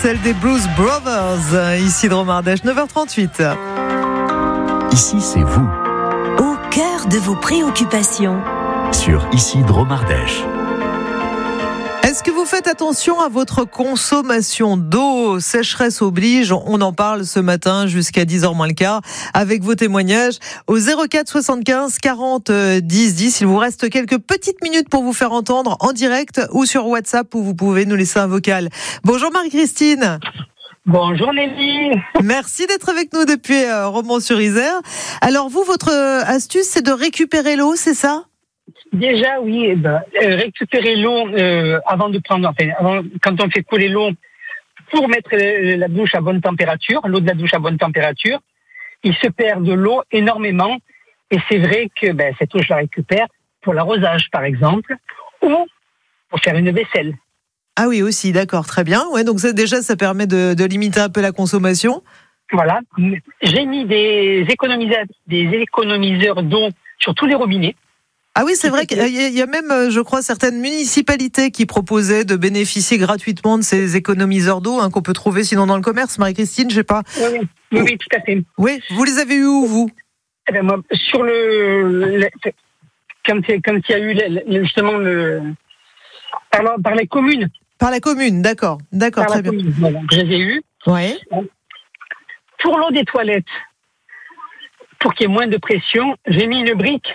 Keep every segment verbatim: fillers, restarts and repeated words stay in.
celle des Blues Brothers, ici Drôme Ardèche, neuf heures trente-huit. Ici, c'est vous. Au cœur de vos préoccupations. Sur Ici Drôme Ardèche. Est-ce que vous faites attention à votre consommation d'eau ? Sécheresse oblige, on en parle ce matin jusqu'à dix heures moins le quart avec vos témoignages au zéro quatre soixante-quinze quarante dix dix. Il vous reste quelques petites minutes pour vous faire entendre en direct ou sur WhatsApp où vous pouvez nous laisser un vocal. Bonjour Marie-Christine. Bonjour Nelly. Merci d'être avec nous depuis euh, Romans-sur-Isère. Alors vous, votre euh, astuce, c'est de récupérer l'eau, c'est ça ? Déjà, oui, eh ben, euh, récupérer l'eau euh, avant de prendre, enfin, avant, quand on fait couler l'eau pour mettre la, la douche à bonne température, l'eau de la douche à bonne température, il se perd de l'eau énormément. Et c'est vrai que ben, cette eau, je la récupère pour l'arrosage, par exemple, ou pour faire une vaisselle. Ah oui, aussi, d'accord, très bien. Ouais, donc ça, déjà, ça permet de, de limiter un peu la consommation. Voilà. J'ai mis des économiseurs, des économiseurs d'eau sur tous les robinets. Ah oui, c'est vrai qu'il y a même, je crois, certaines municipalités qui proposaient de bénéficier gratuitement de ces économiseurs d'eau hein, qu'on peut trouver sinon dans le commerce. Marie-Christine, je sais pas. Oui, oui, oui, tout à fait. Oui, vous les avez eu où, vous ? Eh ben moi, sur le, le quand, quand il y a eu le, justement le par, par les communes. Par la commune, d'accord, d'accord, par très la bien. Commune, voilà, je les ai eus. Oui. Pour l'eau des toilettes, pour qu'il y ait moins de pression, j'ai mis une brique.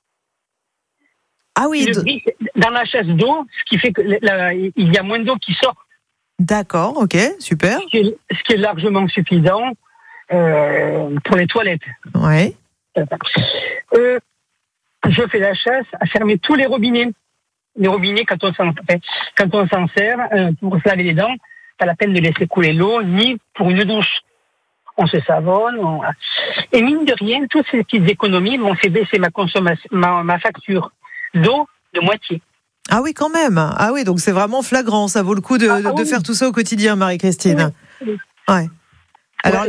Ah oui, une de... brique dans la chasse d'eau, ce qui fait que la, il y a moins d'eau qui sort. D'accord, ok, super. Ce qui est, ce qui est largement suffisant euh, pour les toilettes. Oui. Euh, je fais la chasse à fermer tous les robinets. Les robinets, quand on s'en, enfin, quand on s'en sert euh, pour se laver les dents, pas la peine de laisser couler l'eau, ni pour une douche. On se savonne. On... Et mine de rien, toutes ces petites économies m'ont fait baisser ma consommation, ma, ma facture d'eau de moitié. Ah oui, quand même. Ah oui, donc c'est vraiment flagrant. Ça vaut le coup de, ah, de, oui. de faire tout ça au quotidien, Marie-Christine. Oui. Ouais. Alors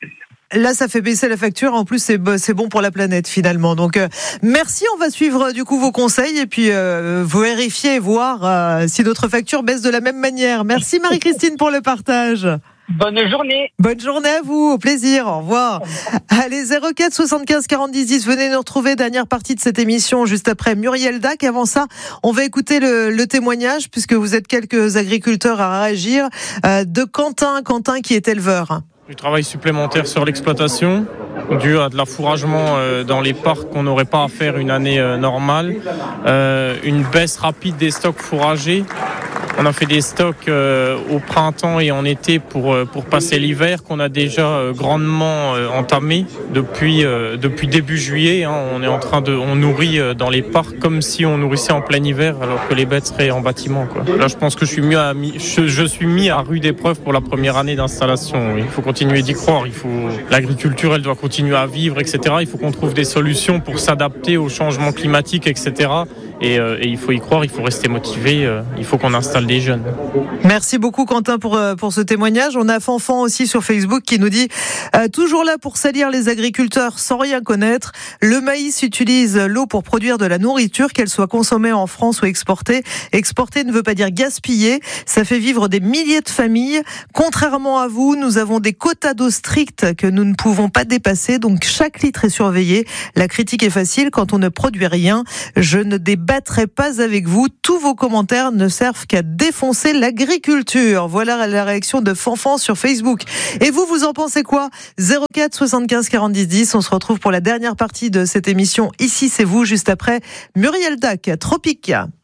là, ça fait baisser la facture. En plus, c'est, c'est bon pour la planète finalement. Donc, euh, merci. On va suivre du coup vos conseils et puis euh, vous vérifier et voir euh, si notre facture baisse de la même manière. Merci Marie-Christine pour le partage. Bonne journée. Bonne journée à vous, au plaisir, au revoir. Allez, zéro quatre soixante-quinze quarante dix dix, venez nous retrouver, dernière partie de cette émission, juste après Muriel Dac. Avant ça, on va écouter le, le témoignage, puisque vous êtes quelques agriculteurs à réagir, euh, de Quentin, Quentin qui est éleveur. Du travail supplémentaire sur l'exploitation, dû à de l'affouragement euh, dans les parcs qu'on n'aurait pas à faire une année euh, normale, euh, une baisse rapide des stocks fourragés. On a fait des stocks euh, au printemps et en été pour euh, pour passer l'hiver qu'on a déjà euh, grandement euh, entamé depuis euh, depuis début juillet. Hein, on est en train de on nourrit euh, dans les parcs comme si on nourrissait en plein hiver alors que les bêtes seraient en bâtiment. Quoi. Là, je pense que je suis mis à je, je suis mis à rude épreuve pour la première année d'installation. Il faut continuer d'y croire. Il faut l'agriculture, elle doit continuer à vivre, et cetera. Il faut qu'on trouve des solutions pour s'adapter au changement climatique, et cetera. Et, euh, et il faut y croire, il faut rester motivé, euh, il faut qu'on installe des jeunes. Merci beaucoup Quentin pour, pour ce témoignage. On a Fanfan aussi sur Facebook qui nous dit euh, toujours là pour salir les agriculteurs sans rien connaître. Le maïs utilise l'eau pour produire de la nourriture, qu'elle soit consommée en France ou exportée. Exporter ne veut pas dire gaspiller. Ça fait vivre des milliers de familles. Contrairement à vous, nous avons des quotas d'eau stricts que nous ne pouvons pas dépasser. Donc chaque litre est surveillé. La critique est facile quand on ne produit rien. Je ne débattrai pas avec vous. Tous vos commentaires ne servent qu'à défoncer l'agriculture. Voilà la réaction de Fanfan sur Facebook. Et vous, vous en pensez quoi ? zéro quatre soixante-quinze quarante dix dix. On se retrouve pour la dernière partie de cette émission. Ici, c'est vous, juste après Muriel Dac, Tropique.